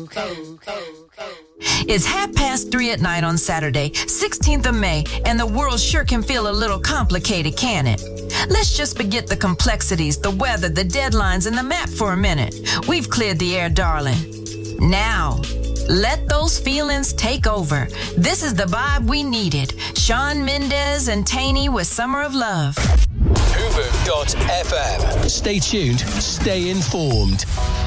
It's 3:30 at night on Saturday, 16th of May, and the world sure can feel a little complicated, can it? Let's just forget the complexities, the weather, the deadlines, and the map for a minute. We've cleared the air, darling. Now, let those feelings take over. This is the vibe we needed. Shawn Mendes and Taney with Summer of Love. Hoover.fm. Stay tuned, stay informed.